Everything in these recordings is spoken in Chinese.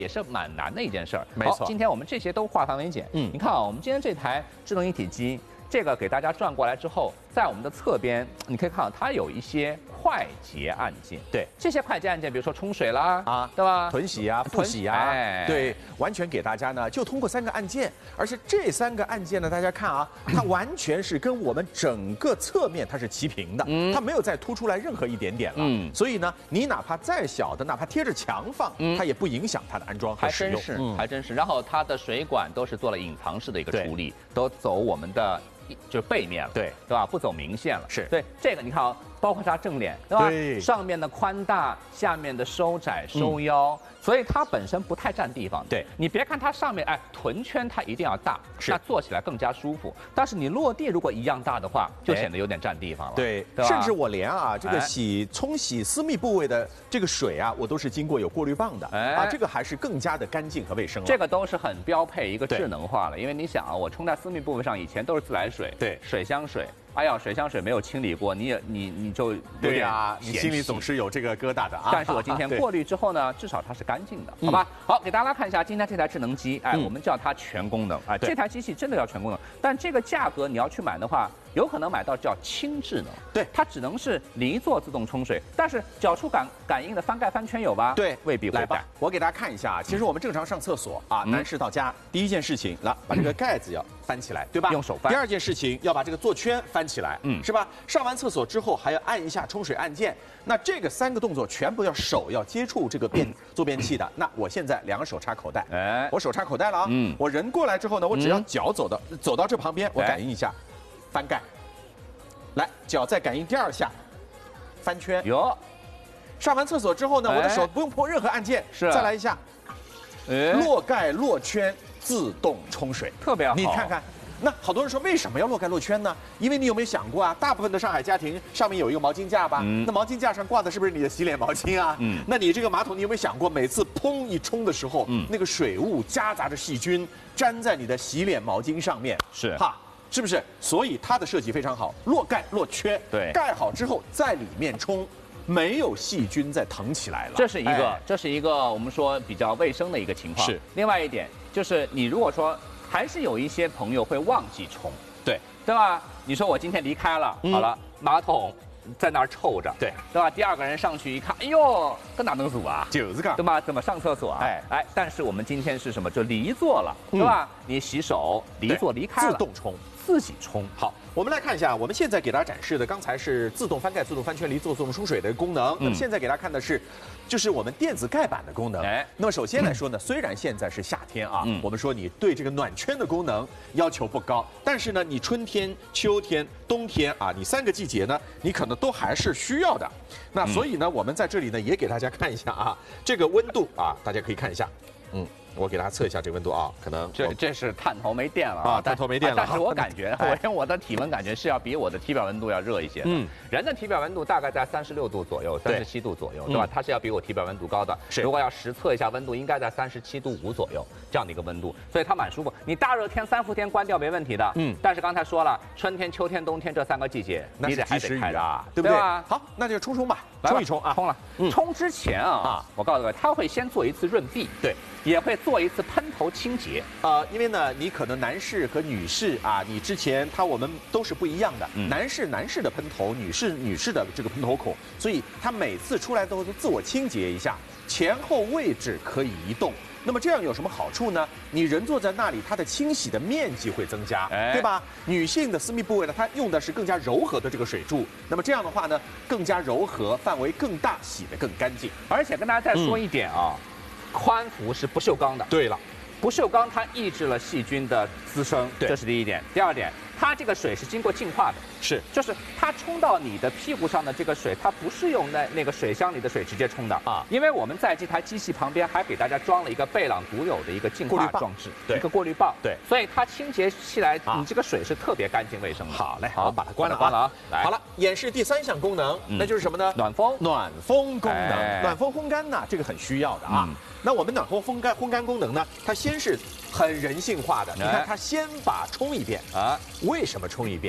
也是蛮难的一件事儿。 没错好，今天我们这些都化繁为简。你看啊，我们今天这台智能一体机，这个给大家转过来之后，在我们的侧边，你可以看到它有一些快捷按键。 对， 这些快捷按键，比如说冲水啦，对吧？ 囤洗啊，复洗啊，对，完全给大家呢就通过3个按键，而且这3个按键呢，大家看啊，它完全是跟我们整个侧面它是齐平的，它没有再凸出来任何一点点了。所以呢，你哪怕再小的，哪怕贴着墙放，它也不影响它的安装和使用。 还真是。然后它的水管都是做了隐藏式的一个处理，都走我们的就是背面了，对吧？不走明线了。是对这个你看啊，包括它正脸，对吧？对，上面的宽大，下面的收窄收腰，所以它本身不太占地方。对，你别看它上面臀圈它一定要大，那坐起来更加舒服。但是你落地如果一样大的话，就显得有点占地方了。对， 甚至我连啊这个冲洗私密部位的这个水啊，我都是经过有过滤棒的啊，这个还是更加的干净和卫生了。 这个都是很标配一个智能化了，因为你想啊，我冲在私密部位上以前都是自来水，对，水箱水。哎呀，水箱水没有清理过，你就对呀，你心里总是有这个疙瘩的啊。 但是我今天过滤之后呢，至少它是干净的，好吧？好，给大家看一下今天这台智能机，我们叫它全功能，这台机器真的叫全功能，但这个价格你要去买的话，有可能买到叫轻智能，对，它只能是离座自动冲水，但是脚触感应的翻盖翻圈有吧？对，未必会。 来吧，我给大家看一下，其实我们正常上厕所啊，男士到家第一件事情，来把这个盖子要翻起来，对吧？用手翻。第二件事情要把这个座圈翻起来，是吧？上完厕所之后还要按一下冲水按键，那这个3个动作全部手要接触这个坐便器的。那我现在2个手插口袋，我手插口袋了啊，我人过来之后呢，我只要脚走到这旁边，我感应一下，翻盖，来脚再感应第2下，翻圈。哟，上完厕所之后呢，我的手不用碰任何按键，再来一下，落盖落圈自动冲水， 特别好。 你看看。那好多人说为什么要落盖落圈呢？因为你有没有想过啊？大部分的上海家庭上面有一个毛巾架吧？那毛巾架上挂的是不是你的洗脸毛巾啊？那你这个马桶，你有没有想过，每次砰一冲的时候，那个水雾夹杂着细菌粘在你的洗脸毛巾上面？是哈，是不是？所以它的设计非常好，落盖落圈，对，盖好之后在里面冲。没有细菌再腾起来了， 这是一个我们说比较卫生的一个情况。是，另外一点就是你如果说还是有一些朋友会忘记冲，对吧？你说我今天离开了，好了，马桶在那儿臭着，对吧？第2个人上去一看，哎呦，跟哪能组啊？就是个，对吧？怎么上厕所啊？但是我们今天是什么？就离座了，对吧？你洗手离座离开了， 自动冲。 自己冲。 好，我们来看一下，我们现在给大家展示的，刚才是自动翻盖、自动翻圈、离座、自动冲水的功能。那么现在给大家看的是，就是我们电子盖板的功能。那么首先来说呢，虽然现在是夏天啊，我们说你对这个暖圈的功能要求不高，但是呢，你春天、秋天、冬天啊，你3个季节呢，你可能都还是需要的。那所以呢，我们在这里呢也给大家看一下啊，这个温度啊，大家可以看一下，我给大家测一下这个温度啊，可能这是探头没电了啊， 探头没电了。 但是我感觉，我用我的体温感觉是要比我的体表温度要热一些。人的体表温度大概在36度左右，37度左右，对吧？它是要比我体表温度高的。如果要实测一下温度，应该在37度5左右这样的一个温度，所以它蛮舒服。你大热天3伏天关掉没问题的。但是刚才说了，春天、秋天、冬天这3个季节，你还得开啊， 对不对？好，那就冲吧，冲一冲啊， 冲了。冲之前啊，我告诉各位，它会先做一次润壁。对。也会做一次喷头清洁， 因为呢，你可能男士和女士啊，你之前我们都是不一样的，男士的喷头，女士的这个喷头孔，所以它每次出来都会自我清洁一下，前后位置可以移动。那么这样有什么好处呢？你人坐在那里，它的清洗的面积会增加，对吧？女性的私密部位呢，它用的是更加柔和的这个水柱，那么这样的话呢，更加柔和，范围更大，洗得更干净。 而且跟大家再说一点啊。宽幅是不锈钢的。 对了， 不锈钢它抑制了细菌的滋生，这是第一点。第2点，它这个水是经过净化的，就是它冲到你的屁股上的这个水，它不是用那个水箱里的水直接冲的啊，因为我们在这台机器旁边还给大家装了一个贝朗独有的一个净化装置，一个过滤棒，所以它清洁起来，你这个水是特别干净卫生的。 好嘞，好，把它关了啊。好了，演示第3项功能，那就是什么呢？暖风功能，暖风烘干呢，这个很需要的啊。那我们暖风烘干功能呢，它先是很人性化的，你看它先把冲一遍啊，为什么冲一遍？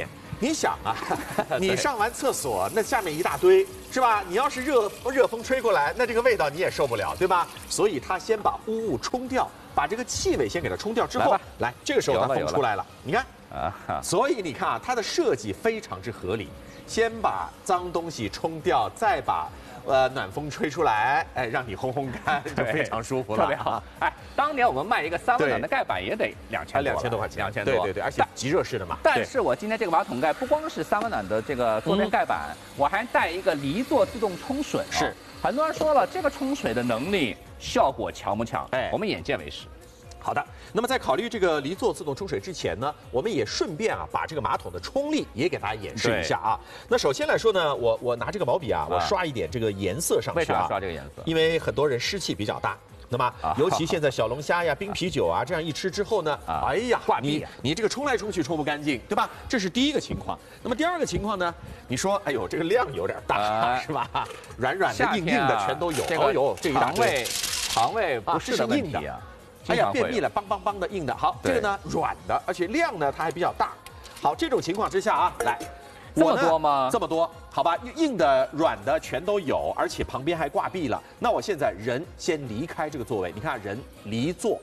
你想啊，你上完厕所，那下面一大堆，是吧？你要是热风吹过来，那这个味道你也受不了，对吧？所以它先把污物冲掉，把这个气味先给它冲掉之后，来，这个时候它风出来了，你看，所以你看啊，它的设计非常之合理，先把脏东西冲掉，再把。暖风吹出来，哎，让你烘干，就非常舒服了， 特别好。哎，当年我们卖一个3温暖的盖板也得2000 多块钱 ，2000多， 对，而且极热式的嘛。 但是我今天这个马桶盖不光是3温暖的这个坐便盖板，我还带一个离座自动冲水。 是， 很多人说了，这个冲水的能力效果强不强？哎，我们眼见为实。 好的，那么在考虑这个离座自动冲水之前呢，我们也顺便啊把这个马桶的冲力也给大家演示一下啊。那首先来说呢，我拿这个毛笔啊，我刷一点这个颜色上去啊。 为啥刷这个颜色？ 因为很多人湿气比较大。那么，尤其现在小龙虾呀、冰啤酒啊，这样一吃之后呢，哎呀，你这个冲来冲去冲不干净，对吧？这是第一个情况。那么第二个情况呢？你说，哎呦，这个量有点大，是吧？软软的、硬硬的全都有。 哎呦，这一大堆，肠胃不适的问题啊。 哎呀，便秘了，梆梆梆的硬的。好，这个呢软的，而且量呢它还比较大。好，这种情况之下啊，来， 这么多吗？ 这么多，好吧，硬的、软的全都有，而且旁边还挂壁了。那我现在人先离开这个座位，你看人离座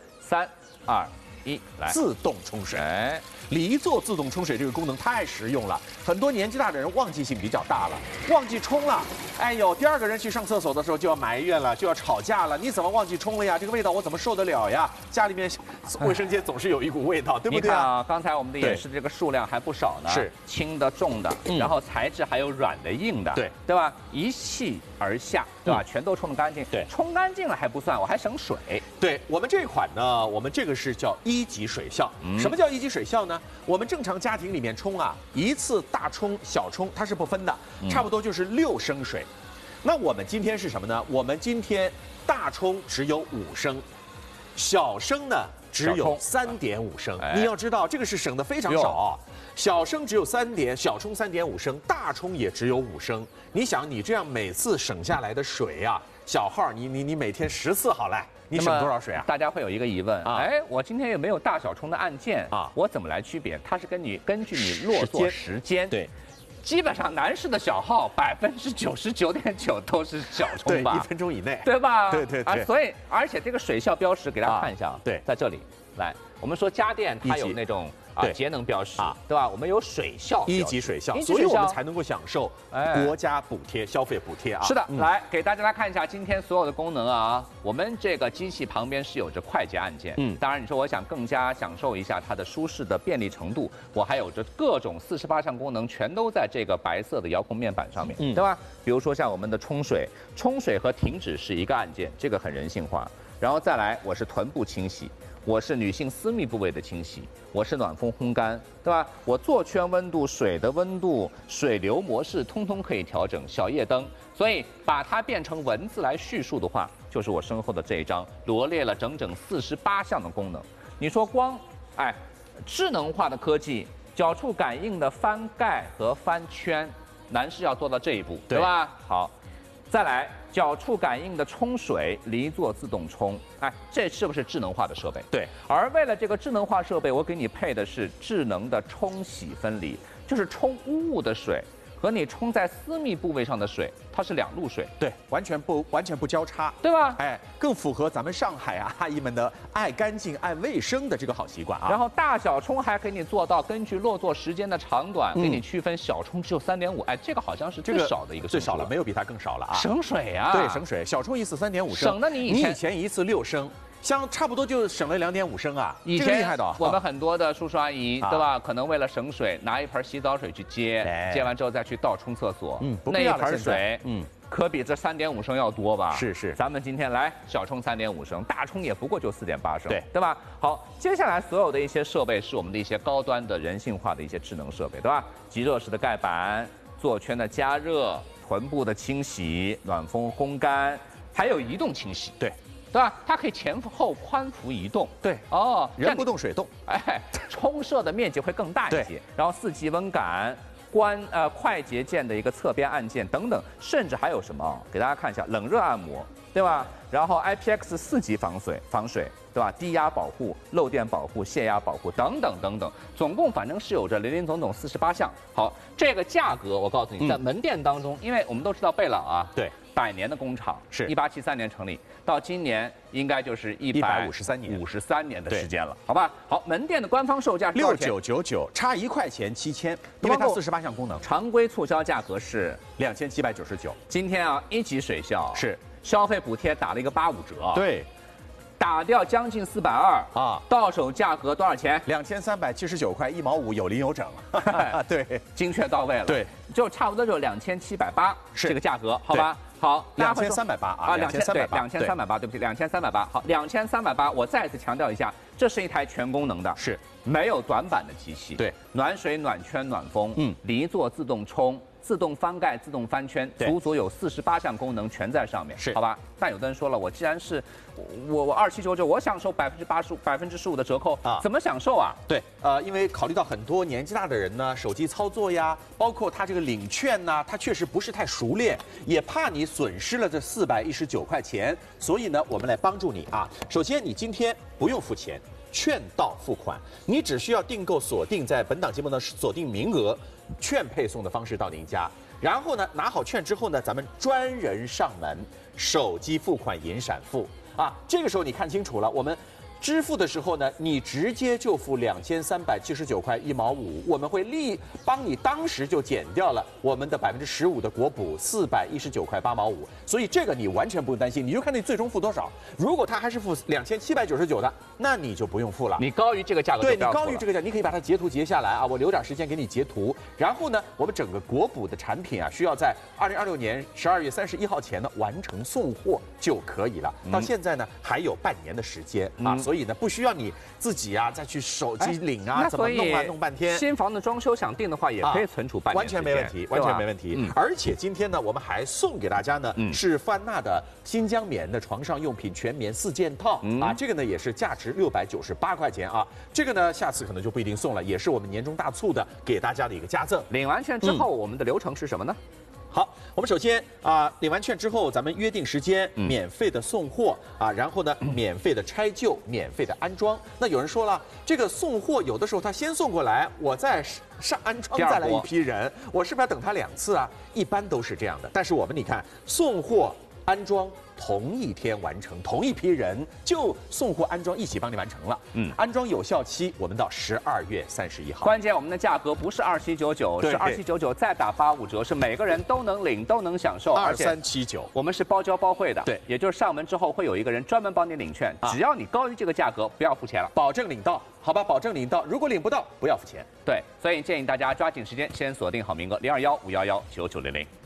，3、2、1，来， 自动冲水。哎，离座自动冲水这个功能太实用了，很多年纪大的人忘记性比较大了，忘记冲了。哎呦，第二个人去上厕所的时候就要埋怨了，就要吵架了。你怎么忘记冲了呀？这个味道我怎么受得了呀？家里面卫生间总是有一股味道，对不对啊？ 刚才我们的演示的这个数量还不少呢， 是轻的、重的，然后材质还有软的、硬的，对吧？一气而下，对吧？全都冲得干净。对，冲干净了还不算，我还省水。 对我们这款呢，我们这个是叫1级水效。什么叫1级水效呢？我们正常家庭里面冲啊，一次大冲、小冲它是不分的，差不多就是6升水。那我们今天是什么呢？我们今天大冲只有5升，小升呢只有3.5升。你要知道，这个是省得非常少。小升只有小冲3.5升，大冲也只有5升。你想，你这样每次省下来的水啊，小号你每天10次好了。你省多少水啊？ 大家会有一个疑问啊，哎，我今天又没有大小冲的按键啊，我怎么来区别？它是根据你落座时间。对。基本上男士的小号99.9%都是小冲吧， 1分钟以内， 对吧？ 对。 所以而且这个水效标识给大家看一下，对，在这里，来，我们说家电它有那种节能标识，对吧？我们有水效 1级水效，所以我们才能够享受国家补贴、消费补贴啊。 是的，来给大家来看一下今天所有的功能啊。我们这个机器旁边是有着快捷按键，当然你说我想更加享受一下它的舒适的便利程度，我还有着各种48项功能，全都在这个白色的遥控面板上面，对吧？比如说像我们的冲水和停止是一个按键，这个很人性化。然后再来，我是臀部清洗。我是女性私密部位的清洗，我是暖风烘干，对吧？我座圈温度、水的温度、水流模式，通通可以调整。小夜灯，所以把它变成文字来叙述的话，就是我身后的这一张，罗列了整整48项的功能。你说光，智能化的科技，脚触感应的翻盖和翻圈，男士要做到这一步，对吧？好，再来。脚触感应的冲水，离座自动冲，这是不是智能化的设备？对。而为了这个智能化设备，我给你配的是智能的冲洗分离，就是冲污物的水和你冲在私密部位上的水，它是2路水， 对，完全不交叉， 对吧？ 更符合咱们上海阿姨们的爱干净、爱卫生的这个好习惯啊。 然后大小冲还给你做到根据落座时间的长短，给你区分小冲只有3.5，这个好像是最少的一个， 最少了，没有比它更少了啊。 省水啊， 对，省水，小冲一次3.5升， 省得你以前一次6升。差不多就省了2.5升啊， 以前厉害的。 我们很多的叔叔阿姨，对吧？可能为了省水，拿一盆洗澡水去接完之后再去倒冲厕所，那一盆水，可比这3.5升要多吧？ 是。 咱们今天来小冲3.5升，大冲也不过就4.8升，对吧？好，接下来所有的一些设备是我们的一些高端的人性化的一些智能设备，对吧？极热式的盖板、座圈的加热、臀部的清洗、暖风烘干，还有移动清洗，对吧？它可以前后宽幅移动， 对哦， 人不动水动， 冲射的面积会更大一些。然后4级温感， 快捷键的一个侧边按键等等，甚至还有什么？给大家看一下冷热按摩，对吧？然后 IPX4级防水，对吧？低压保护、漏电保护、泄压保护等等等等，总共反正是有着林林总总48项。好，这个价格我告诉你，在门店当中，因为我们都知道贝朗啊， 对 ，100年的工厂是1873年成立，到今年应该就是153年的时间了，好吧？好，门店的官方售价是 6999，差1块钱7000，因为它48项功能， 常规促销价格是 2799。 今天啊，1级水效是消费补贴打了一个85折， 对。 打掉将近420啊，到手价格多少钱 ？2379块1毛5，有零有整。对， 精确到位了。 对， 就差不多就2780这个价格，好吧？好 ，2380啊 ，2380，对不起，2380。好，2380，我再次强调一下，这是一台全功能的， 是没有短板的机器。 对， 暖水、暖圈、暖风，离座自动冲。自动翻盖、自动翻圈，足足有48项功能全在上面， 是好吧？但有的人说了，我既然是我2799，我享受15%的折扣啊，怎么享受啊？ 对，因为考虑到很多年纪大的人呢，手机操作呀，包括他这个领券呐，他确实不是太熟练，也怕你损失了这419块钱，所以呢，我们来帮助你啊。首先，你今天不用付钱。券到付款，你只需要订购锁定在本档节目的锁定名额，券配送的方式到您家。然后呢，拿好券之后呢，咱们专人上门，手机付款银闪付啊。这个时候你看清楚了，我们支付的时候呢，你直接就付2379块1毛5，我们会帮你当时就减掉了我们的15%的国补419块8毛5，所以这个你完全不用担心，你就看你最终付多少。如果他还是付2799的，那你就不用付了。 你高于这个价格， 对你高于这个价，你可以把它截图截下来啊，我留点时间给你截图。然后呢，我们整个国补的产品啊，需要在2026年12月31号前呢完成送货就可以了。到现在呢还有半年的时间啊。所以呢，不需要你自己啊再去手机领啊，怎么弄啊，弄半天。 新房的装修想定的话，也可以存储半年， 完全没问题，完全没问题。而且今天呢，我们还送给大家呢是范娜的新疆棉的床上用品全棉4件套啊，这个呢也是价值698块钱啊。这个呢下次可能就不一定送了，也是我们年终大促的给大家的一个加赠。 领完券之后，我们的流程是什么呢？ 好，我们首先领完券之后，咱们约定时间，免费的送货啊，然后呢，免费的拆旧，免费的安装。那有人说了，这个送货有的时候他先送过来，我再上安装，再来一批人，我是不是要等他2次啊？一般都是这样的。但是我们你看，送货、安装同一天完成，同一批人就送货安装一起帮你完成了。安装有效期我们到12月31号。 关键我们的价格不是2799，是2799再打85折，是每个人都能领都能享受。 2379， 我们是包教包会的， 对， 也就是上门之后会有一个人专门帮你领券，只要你高于这个价格，不要付钱了， 保证领到，好吧？保证领到，如果领不到，不要付钱。 对，所以建议大家抓紧时间，先锁定好名额0215119900。